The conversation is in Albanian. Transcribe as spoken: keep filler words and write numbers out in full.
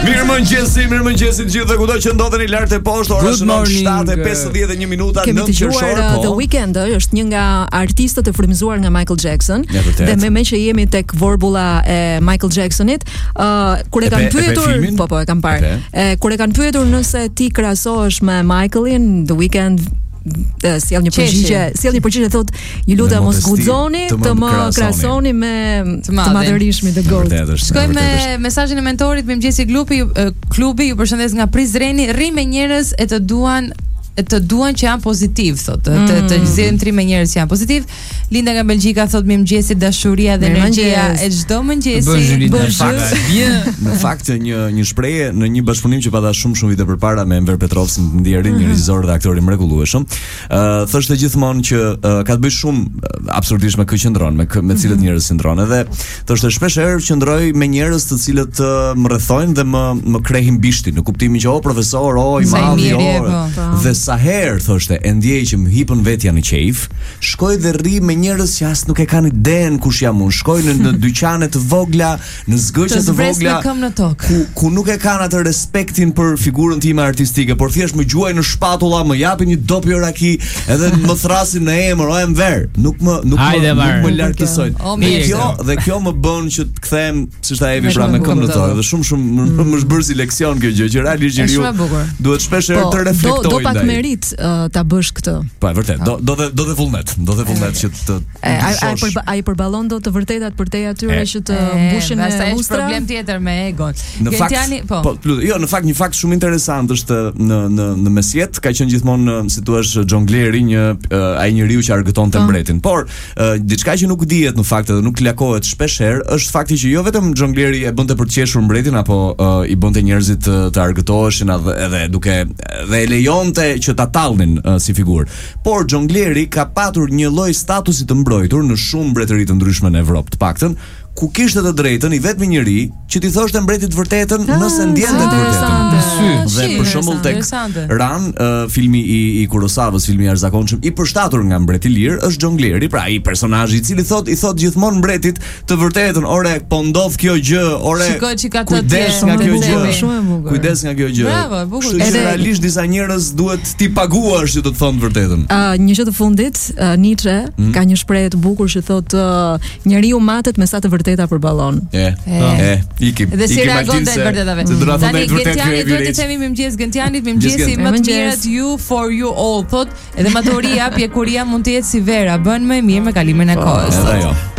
Mirëmëngjesi, mirëmëngjesi të gjithëve kudo që ndodheni lart e poshtë, ora shënon shtatë e pesëdhjetë e një minuta në qershor. Po. The Weeknd është një nga artistët e frymëzuar nga Michael Jackson. Dhe me me që jemi tek vorbulla e Michael Jacksonit, uh, kur e kanë pyetur, po po e kam parë. E, kur e kanë pyetur nëse ti krahasohesh me Michaelin, The Weeknd sjell një përgjigje, sjell një përgjigje thotë, ju lutem mos guxoni të më krahasoni me të madhërishtmin The Goat. Shkojmë me mesazhin e mentorit, mirëmëngjesi klubi, klubi ju përshëndes nga Prizreni, rri me njerëz e të duan të duan që janë pozitiv, thotë, të të zgjedhin tri me njerëz që janë pozitiv. Linda nga Belgjika thotë mirëmëngjesi, dashuria dhe energjia e çdo mëngjesi. Në fakt një një shprehje në një bashkëpunim që pata shumë shumë vite përpara me Enver Petrovsin, ndjerin, një regjisor dhe aktor i mrekullueshëm, ë thoshte gjithmonë që ka të bëjë shumë absurdisht me kë qëndron, me me cilët njerëz qëndron, edhe thoshte shpesh herë qëndroj me njerëz të cilët më rrethojnë dhe më më krehin bishtin, në kuptimin që o profesor, o i madh, o dhe sa herë thoshte e ndjej që më hipën vetja në qejf, shkoj dhe rri me njerëz që as nuk e kanë iden kush jam unë, shkoj në, në dyqane të vogla, në zgëqe të vogla, ku, ku nuk e kanë atë respektin për figurën time artistike, por thjesht më gjuaj në shpatulla, më japin një dopje raki, edhe më thrasin në emër, o Enver, nuk më nuk Hajde, më nuk më lartësojnë. Dhe kjo dhe kjo më bën që të kthehem, siç ta Evi pra me këmbë në tokë, dhe shumë shumë më është bërë si leksion kjo gjë, që realisht ju duhet shpesh herë të reflektojnë. Merit uh, ta bësh këtë. Po, vërtet. Do do dhe do dhe vullnet, do dhe vullnet që të ai ai përballon do të vërtetat për te atyre që të mbushin me ustra. Është problem tjetër me egon. Në fakt, po. po, jo, në fakt një fakt shumë interesant është në në në mesjet ka qenë gjithmonë si thua xhongleri një ai njeriu që argëtonte mbretin. Por diçka që nuk dihet në fakt edhe nuk lakohet shpesh herë është fakti që jo vetëm xhongleri e bënte për të qeshur mbretin apo i bënte njerëzit të, të argëtoheshin edhe duke dhe e lejonte që ta tallnin uh, si figurë. Por xhongleri ka patur një lloj statusi të mbrojtur në shumë mbretëri të ndryshme në Evropë, të paktën, ku kishte të drejtën i vetmi njeri që t'i thoshte mbretit vërtetën nëse ndjente të vërtetën. Dhe për shembull tek Ran, uh, filmi i, i Kurosavës, filmi i jashtëzakonshëm i përshtatur nga Mbreti i Lirë, është xhongleri, pra ai personazhi i cili thot i thot gjithmonë mbretit të vërtetën, ore po ndodh kjo gjë, ore kujdes nga kjo gjë. Kujdes nga kjo gjë. Bravo, bukur. Edhe realisht disa njerëz duhet ti paguash që të të thonë vërtetën. Uh, një gjë të fundit, uh, Nietzsche mm. ka një shprehje të bukur që thot uh, njeriu matet me sa të vërteta për ballon. E, e, ikim. Dhe si reagon te vërtetave. Tani Gentiani duhet të themi mirëmëngjes Gentianit, mirëmëngjesi më të mirët you for you all. Thot edhe maturia, pjekuria mund të jetë si vera, bën më mirë me kalimin e kohës. Edhe jo.